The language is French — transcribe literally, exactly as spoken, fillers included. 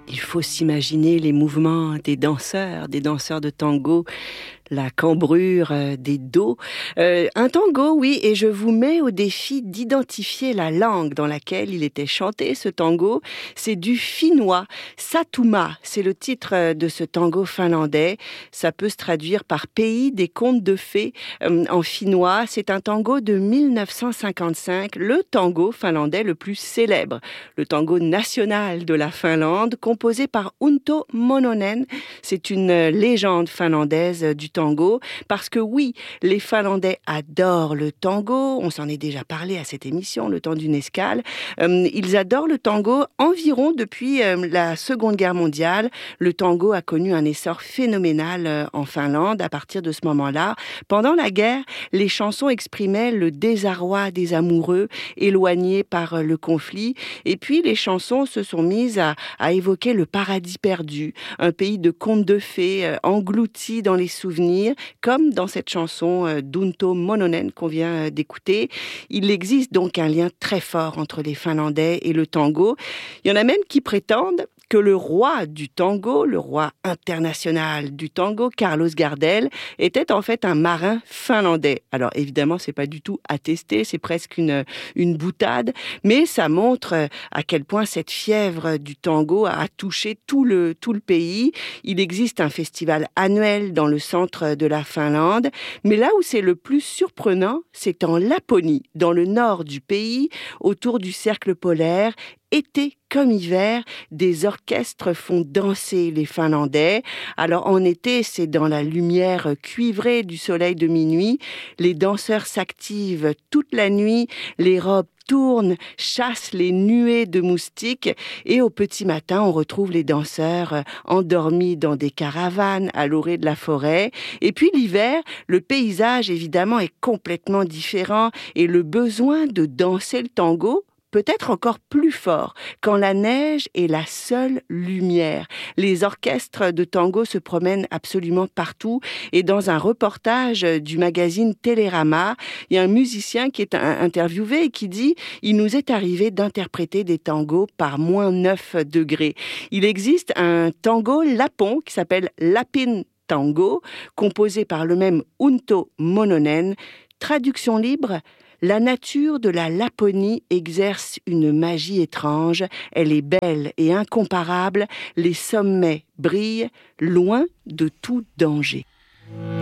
Il faut s'imaginer les mouvements des danseurs, des danseurs de tango, la cambrure euh, des dos. Euh, un tango, oui, et je vous mets au défi d'identifier la langue dans laquelle il était chanté, ce tango. C'est du finnois. Satuma, c'est le titre de ce tango finlandais. Ça peut se traduire par pays des contes de fées euh, en finnois. C'est un tango de mille neuf cent cinquante-cinq, le tango finlandais le plus célèbre, le tango national de la Finlande, composé par Unto Mononen. C'est une légende finlandaise du tango. Tango, parce que oui, les Finlandais adorent le tango, on s'en est déjà parlé à cette émission, le temps d'une escale, euh, ils adorent le tango environ depuis euh, la Seconde Guerre mondiale. Le tango a connu un essor phénoménal euh, en Finlande à partir de ce moment-là. Pendant la guerre, les chansons exprimaient le désarroi des amoureux éloignés par euh, le conflit, et puis les chansons se sont mises à, à évoquer le paradis perdu, un pays de contes de fées euh, englouti dans les souvenirs, comme dans cette chanson euh, d'Unto Mononen qu'on vient euh, d'écouter. Il existe donc un lien très fort entre les Finlandais et le tango. Il y en a même qui prétendent que le roi du tango, le roi international du tango, Carlos Gardel, était en fait un marin finlandais. Alors évidemment, c'est pas du tout attesté, c'est presque une, une boutade, mais ça montre à quel point cette fièvre du tango a touché tout le, tout le pays. Il existe un festival annuel dans le centre de la Finlande, mais là où c'est le plus surprenant, c'est en Laponie, dans le nord du pays, autour du cercle polaire. Été comme hiver, des orchestres font danser les Finlandais. Alors en été, c'est dans la lumière cuivrée du soleil de minuit. Les danseurs s'activent toute la nuit, les robes tournent, chassent les nuées de moustiques et au petit matin, on retrouve les danseurs endormis dans des caravanes à l'orée de la forêt. Et puis l'hiver, le paysage évidemment est complètement différent et le besoin de danser le tango peut être encore plus fort quand la neige est la seule lumière. Les orchestres de tango se promènent absolument partout et dans un reportage du magazine Télérama, il y a un musicien qui est interviewé et qui dit « Il nous est arrivé d'interpréter des tangos par moins neuf degrés. » Il existe un tango lapon qui s'appelle Lapin Tango, composé par le même Unto Mononen. Traduction libre: la nature de la Laponie exerce une magie étrange. Elle est belle et incomparable. Les sommets brillent loin de tout danger.